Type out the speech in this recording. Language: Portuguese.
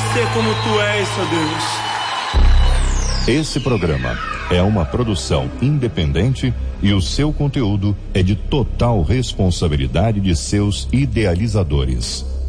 ser como tu és, ó Deus. Esse programa é uma produção independente e o seu conteúdo é de total responsabilidade de seus idealizadores.